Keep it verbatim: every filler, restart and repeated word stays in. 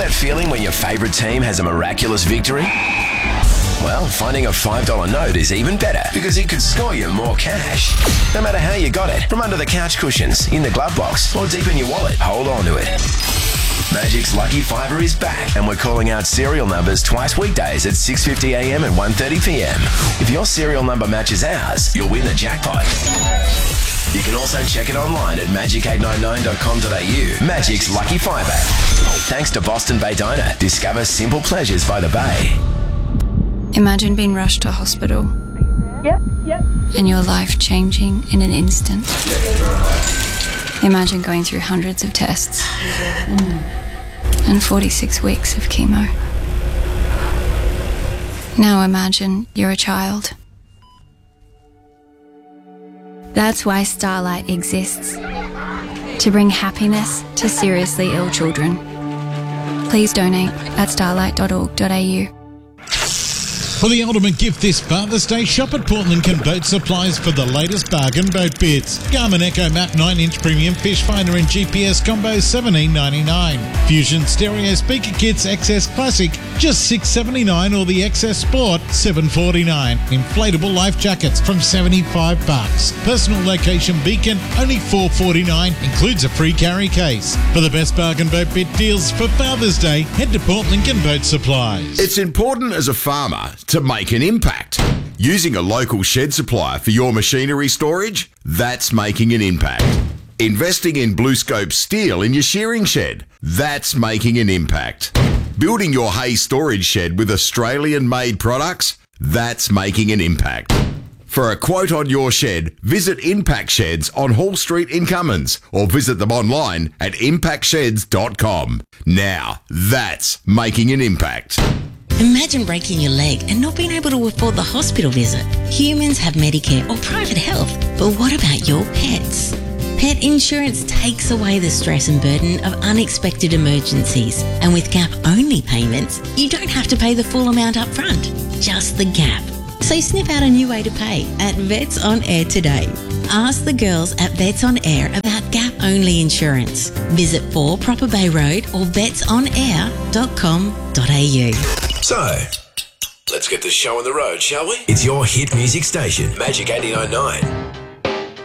that feeling when your favourite team has a miraculous victory? Well, finding a five dollar note is even better because it could score you more cash. No matter how you got it, from under the couch cushions, in the glove box, or deep in your wallet, hold on to it. Magic's Lucky Fiver is back, and we're calling out serial numbers twice weekdays at six fifty a m and one thirty p m. If your serial number matches ours, you'll win the jackpot. You can also check it online at magic eight nine nine dot com dot a u. Magic's Lucky Fiver. Thanks to Boston Bay Diner. Discover simple pleasures by the bay. Imagine being rushed to hospital. Yep, yep. And your life changing in an instant. Imagine going through hundreds of tests and forty-six weeks of chemo. Now imagine you're a child. That's why Starlight exists, to bring happiness to seriously ill children. Please donate at starlight dot org dot a u. For the ultimate gift this Father's Day, shop at Portland Boat Supplies for the latest bargain boat bits. Garmin Echo Map nine inch Premium Fish Finder and G P S Combo seventeen ninety-nine. Fusion Stereo Speaker Kits X S Classic just six seventy-nine, or the X S Sport seven forty-nine. Inflatable life jackets from seventy-five bucks. Personal location beacon only four forty-nine, includes a free carry case. For the best bargain boat bit deals for Father's Day, head to Portland Boat Supplies. It's important as a farmer to make an impact. Using a local shed supplier for your machinery storage, that's making an impact. Investing in BlueScope steel in your shearing shed, that's making an impact. Building your hay storage shed with Australian-made products, that's making an impact. For a quote on your shed, visit Impact Sheds on Hall Street in Cummins or visit them online at impact sheds dot com. Now, that's making an impact. Imagine breaking your leg and not being able to afford the hospital visit. Humans have Medicare or private health, but what about your pets? Pet insurance takes away the stress and burden of unexpected emergencies. And with gap-only payments, you don't have to pay the full amount up front, just the gap. So sniff out a new way to pay at Vets On Air today. Ask the girls at Vets On Air about gap-only insurance. Visit four Proper Bay Road or vets on air dot com dot a u. So, let's get the show on the road, shall we? It's your hit music station, Magic eighty-nine point nine.